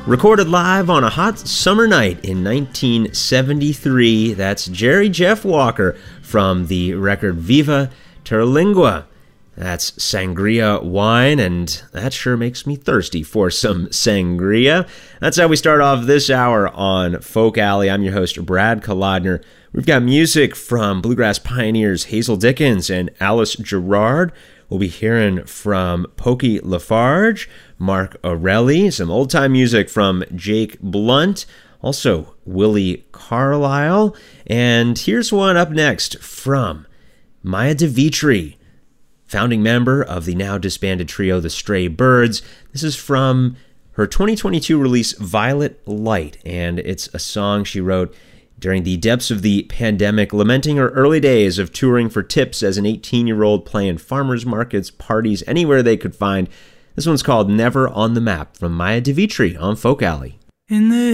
Recorded live on a hot summer night in 1973, that's Jerry Jeff Walker from the record Viva Terlingua. That's sangria wine, and that sure makes me thirsty for some sangria. That's how we start off this hour on Folk Alley. I'm your host, Brad Kolodner. We've got music from bluegrass pioneers Hazel Dickens and Alice Gerrard. We'll be hearing from Pokey Lafarge, Mark Orelli, some old-time music from Jake Blunt, also Willie Carlisle. And here's one up next from Maya DeVitri, founding member of the now disbanded trio The Stray Birds. This is from her 2022 release Violet Light, and it's a song she wrote during the depths of the pandemic, lamenting her early days of touring for tips as an 18-year-old playing farmers markets, parties, anywhere they could find. This one's called Never on the Map from Maya DeVitri on Folk Alley. In the